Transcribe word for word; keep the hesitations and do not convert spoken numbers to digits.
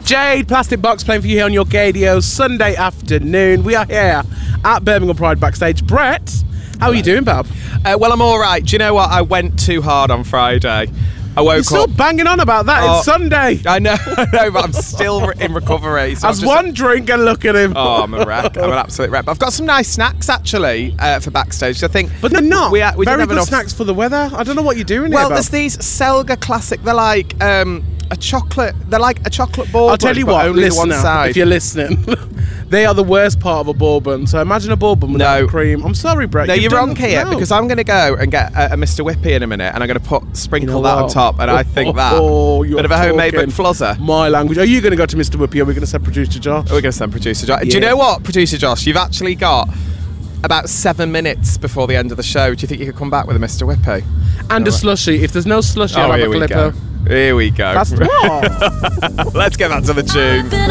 Jade, Plastic Box playing for you here on your Gadio Sunday afternoon. We are here at Birmingham Pride backstage. Brett, how are you doing, Bob? Uh, well, I'm all right. Do you know what? I went too hard on Friday. I woke You're still up. banging on about that. Oh, it's Sunday. I know, I know, but I'm still in recovery. So Has I'm just- one drink and look at him. Oh, I'm a wreck. I'm an absolute wreck. But I've got some nice snacks actually uh, for backstage. I think, But they're not. We, uh, we Very didn't have good enough snacks for the weather. I don't know what you're doing Well, here, there's Bob. these Selga Classic. They're like um, a chocolate. They're like a chocolate bourbon. I'll tell you but what, only the listener, one side. if you're listening, they are the worst part of a bourbon. So imagine a bourbon without No. cream. I'm sorry, Brett. No, you've you're done- wrong here no. because I'm going to go and get a, a Mister Whippy in a minute, and I'm going to put sprinkle You know that what? on top, and I think that Oh, you're bit of a homemade talking McFluzzer. my language. Are you going to go to Mister Whippy or are we going to send producer Josh? We're going to send producer Josh. Do Yeah. you know what, producer Josh? You've actually got about seven minutes before the end of the show. Do you think you could come back with a Mister Whippy? And a slushy. If there's no slushy, I'll Oh, have here a we clipper. go. Here we go. That's what? Let's get back to the tune.